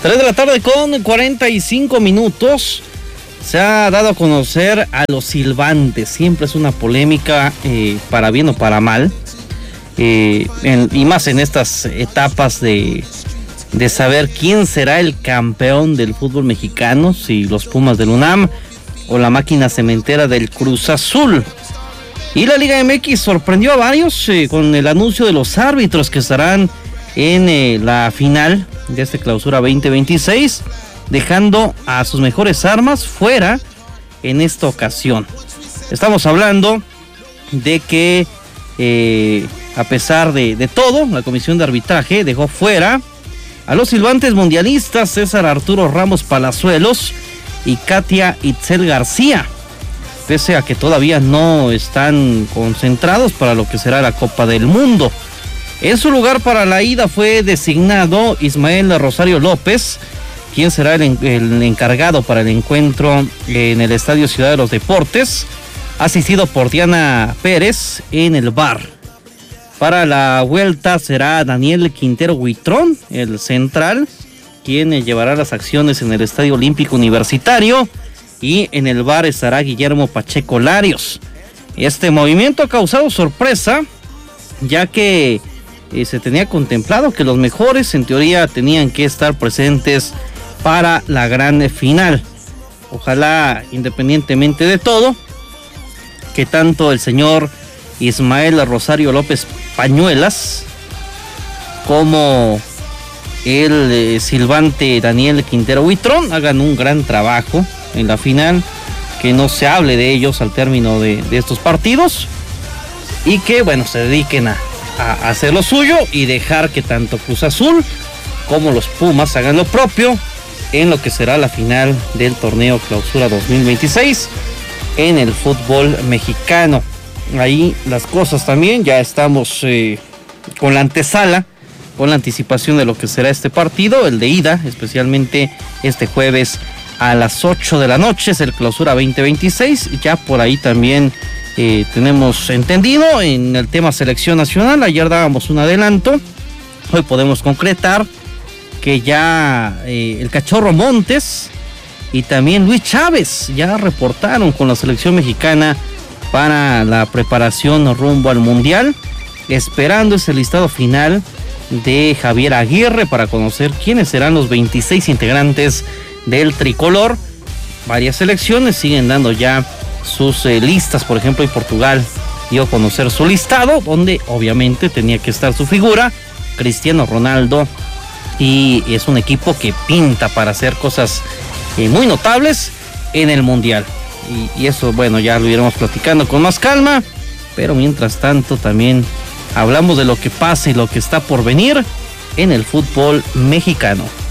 3 de la tarde con 45 minutos. Se ha dado a conocer a los silbantes. Siempre es una polémica, para bien o para mal. Y más en estas etapas de saber quién será el campeón del fútbol mexicano, si los Pumas del UNAM o la máquina cementera del Cruz Azul. Y la Liga MX sorprendió a varios con el anuncio de los árbitros que estarán en la final de esta clausura 2026, dejando a sus mejores armas fuera en esta ocasión. Estamos hablando de que a pesar de todo, la comisión de arbitraje dejó fuera a los silbantes mundialistas César Arturo Ramos Palazuelos y Katia Itzel García, pese a que todavía no están concentrados para lo que será la Copa del Mundo. En su lugar para la ida fue designado Ismael Rosario López, quien será el encargado para el encuentro en el Estadio Ciudad de los Deportes, asistido por Diana Pérez en el VAR. Para la vuelta será Daniel Quintero Huitrón, el central, quien llevará las acciones en el Estadio Olímpico Universitario, y en el VAR estará Guillermo Pacheco Larios. Este movimiento ha causado sorpresa, ya que se tenía contemplado que los mejores en teoría tenían que estar presentes para la gran final. Ojalá, independientemente de todo, que tanto el señor Ismael Rosario López Pañuelas como el silbante Daniel Quintero Huitrón hagan un gran trabajo en la final, que no se hable de ellos al término de estos partidos y que, bueno, se dediquen a hacer lo suyo y dejar que tanto Cruz Azul como los Pumas hagan lo propio en lo que será la final del torneo Clausura 2026 en el fútbol mexicano. Ahí las cosas también, ya estamos con la antesala, con la anticipación de lo que será este partido, el de ida, especialmente este jueves a las 8 de la noche, es el Clausura 2026, ya por ahí también tenemos entendido en el tema selección nacional. Ayer dábamos un adelanto, hoy podemos concretar que ya el Cachorro Montes y también Luis Chávez ya reportaron con la selección mexicana para la preparación rumbo al Mundial, esperando ese listado final de Javier Aguirre para conocer quiénes serán los 26 integrantes del tricolor. Varias selecciones siguen dando ya sus listas, por ejemplo, y Portugal dio a conocer su listado, donde obviamente tenía que estar su figura, Cristiano Ronaldo, y es un equipo que pinta para hacer cosas muy notables en el Mundial. Y eso, bueno, ya lo iremos platicando con más calma, pero mientras tanto también hablamos de lo que pasa y lo que está por venir en el fútbol mexicano.